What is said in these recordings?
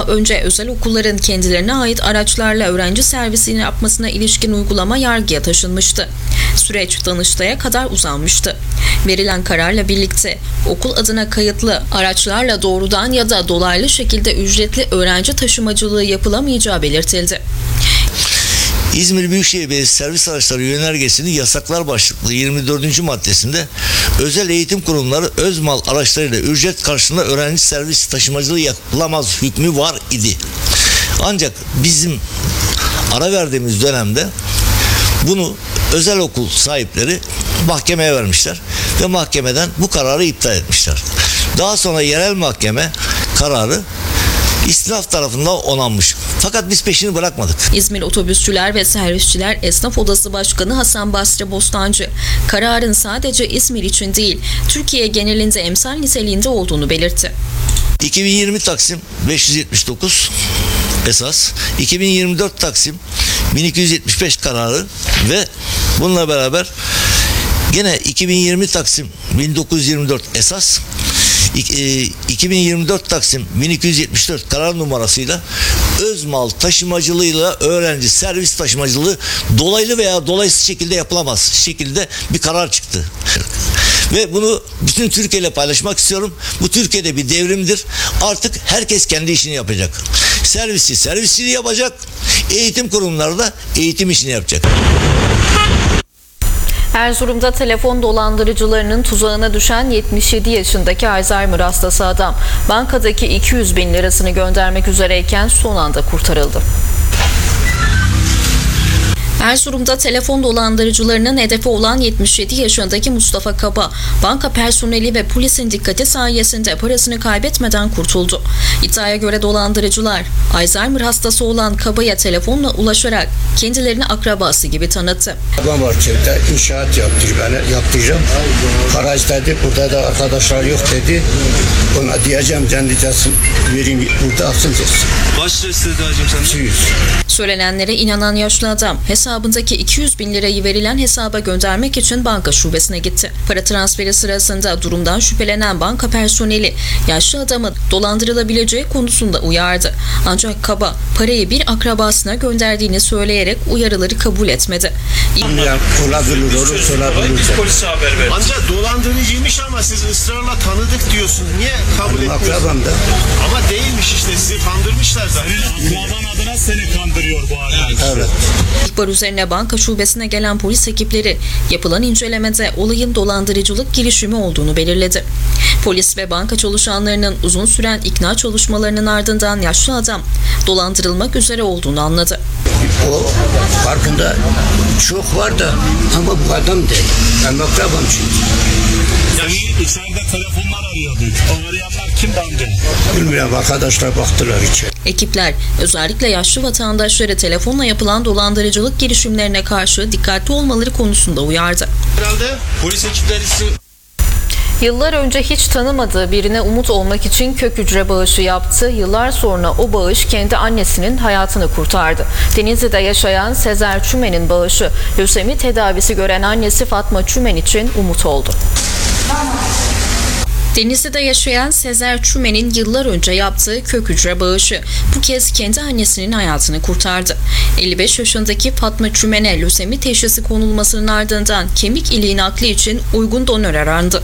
önce özel okulların kendilerine ait araçlarla öğrenci servisini yapmasına ilişkin uygulama yargıya taşınmıştı. Süreç Danıştay'a kadar uzanmıştı. Verilen kararla birlikte okul adına kayıtlı araçlarla doğrudan ya da dolaylı şekilde ücretli öğrenci taşımacılığı yapılamayacağı belirtildi. İzmir Büyükşehir Belediyesi servis araçları yönergesinin yasaklar başlıklı 24. maddesinde özel eğitim kurumları öz mal araçlarıyla ücret karşılığında öğrenci servis taşımacılığı yapılamaz hükmü var idi. Ancak bizim ara verdiğimiz dönemde bunu özel okul sahipleri mahkemeye vermişler ve mahkemeden bu kararı iptal etmişler. Daha sonra yerel mahkeme kararı İstinaf tarafından onanmış. Fakat biz peşini bırakmadık. İzmir Otobüsçüler ve Servisçiler Esnaf Odası Başkanı Hasan Basri Bostancı, kararın sadece İzmir için değil, Türkiye genelinde emsal niteliğinde olduğunu belirtti. 2020 Taksim 579 esas, 2024 Taksim 1275 kararı ve bununla beraber gene 2020 Taksim 1924 esas, 2024 Taksim 1274 karar numarasıyla öz mal taşımacılığıyla öğrenci servis taşımacılığı dolaylı veya dolaysız şekilde yapılamaz şekilde bir karar çıktı. Ve bunu bütün Türkiye ile paylaşmak istiyorum. Bu Türkiye'de bir devrimdir. Artık herkes kendi işini yapacak. Servisçi servisçiliği yapacak. Eğitim kurumları da eğitim işini yapacak. Erzurum'da telefon dolandırıcılarının tuzağına düşen 77 yaşındaki Alzheimer hastası adam, bankadaki 200.000 lirasını göndermek üzereyken son anda kurtarıldı. Erzurum'da telefon dolandırıcılarının hedefi olan 77 yaşındaki Mustafa Kaba, banka personeli ve polisin dikkati sayesinde parasını kaybetmeden kurtuldu. İddiaya göre dolandırıcılar, Alzheimer hastası olan Kaba'ya telefonla ulaşarak kendilerini akrabası gibi tanıttı. Babam var köyde, inşaat yaptıracağım. Para istedi, burada da arkadaşlar yok dedi. Ona diyeceğim, canlıcasın, vereyim burada aksın desin. Kaç lira istedi hacım senden? 200. Söylenenlere inanan yaşlı adam hesabındaki 200.000 lirayı verilen hesaba göndermek için banka şubesine gitti. Para transferi sırasında durumdan şüphelenen banka personeli yaşlı adamı dolandırılabileceği konusunda uyardı. Ancak Kaba parayı bir akrabasına gönderdiğini söyleyerek uyarıları kabul etmedi. Olabilir, olabilir. Biz polise haber verdik. Ancak dolandırıcıymış ama siz ısrarla tanıdık diyorsunuz. Niye kabul etmiyorsunuz? Akrabam da. Ama değilmiş işte, sizi kandırmışlar zaten. Akraban adına seni kandırıyor bu arkadaş. Evet. İhbar üzerine banka şubesine gelen polis ekipleri yapılan incelemede olayın dolandırıcılık girişimi olduğunu belirledi. Polis ve banka çalışanlarının uzun süren ikna çalışmalarının ardından yaşlı adam dolandırılmak üzere olduğunu anladı. O farkında çok var da ama bu adam değil. Ben akrabam çünkü. Seni içeride telefonlar arıyorduk. O arayanlar kimdi amca? Bilmiyorum, arkadaşlar baktılar içeri. Ekipler özellikle yaşlı vatandaşları telefonla yapılan dolandırıcılık girişimlerine karşı dikkatli olmaları konusunda uyardı. Herhalde polis ekipleri Yıllar önce hiç tanımadığı birine umut olmak için kök hücre bağışı yaptı. Yıllar sonra o bağış kendi annesinin hayatını kurtardı. Denizli'de yaşayan Sezer Çümen'in bağışı, lösemi tedavisi gören annesi Fatma Çümen için umut oldu. Denizli'de yaşayan Sezer Çümen'in yıllar önce yaptığı kök hücre bağışı bu kez kendi annesinin hayatını kurtardı. 55 yaşındaki Fatma Çümen'e lösemi teşhisi konulmasının ardından kemik iliği nakli için uygun donör arandı.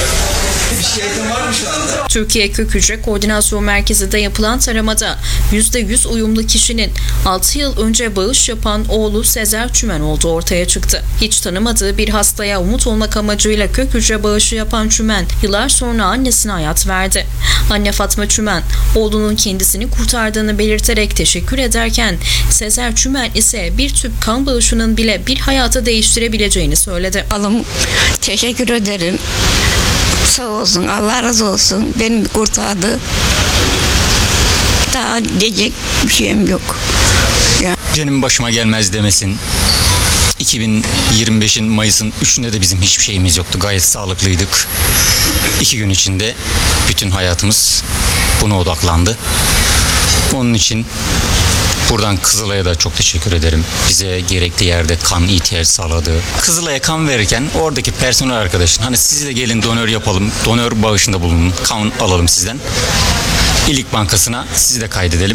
Türkiye Kök Hücre Koordinasyon Merkezi'nde yapılan taramada %100 uyumlu kişinin 6 yıl önce bağış yapan oğlu Sezer Çümen olduğu ortaya çıktı. Hiç tanımadığı bir hastaya umut olmak amacıyla kök hücre bağışı yapan Çümen yıllar sonra annesine hayat verdi. Anne Fatma Çümen oğlunun kendisini kurtardığını belirterek teşekkür ederken Sezer Çümen ise bir tüp kan bağışının bile bir hayatı değiştirebileceğini söyledi. Teşekkür ederim. Sağ olsun, Allah razı olsun. Beni kurtardı. Daha diyecek bir şeyim yok. Benim başıma gelmez demesin. 2025'in Mayıs'ın 3'ünde de bizim hiçbir şeyimiz yoktu. Gayet sağlıklıydık. 2 gün içinde bütün hayatımız buna odaklandı. Onun için buradan Kızılay'a da çok teşekkür ederim. Bize gerekli yerde kan ihtiyaç sağladı. Kızılay'a kan verirken oradaki personel arkadaşın hani siz de gelin donör yapalım, donör bağışında bulunun, kan alalım sizden. İlik Bankası'na sizi de kaydedelim.